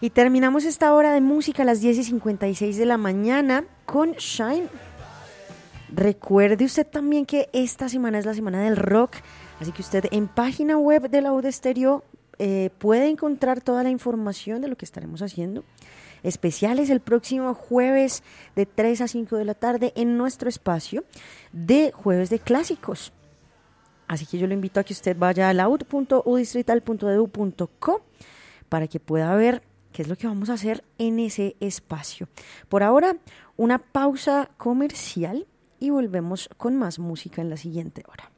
Y terminamos esta hora de música a las 10:56 de la mañana con Shine. Recuerde usted también que esta semana es la semana del rock, así que usted en página web de la U de Estéreo puede encontrar toda la información de lo que estaremos haciendo. Especiales el próximo jueves de 3 a 5 de la tarde en nuestro espacio de Jueves de Clásicos. Así que yo lo invito a que usted vaya a laud.udistrital.edu.co para que pueda ver qué es lo que vamos a hacer en ese espacio. Por ahora, una pausa comercial y volvemos con más música en la siguiente hora.